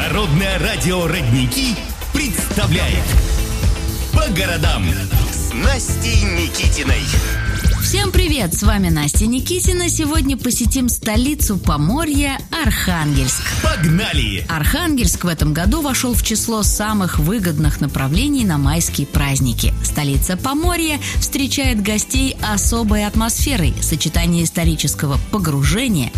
Народное радио «Родники» представляет «По городам» с Настей Никитиной. Всем привет! С вами Настя Никитина. Сегодня посетим столицу Поморья – Архангельск. Погнали! Архангельск в этом году вошел в число самых выгодных направлений на майские праздники. Столица Поморья встречает гостей особой атмосферой. Сочетание исторического погружения,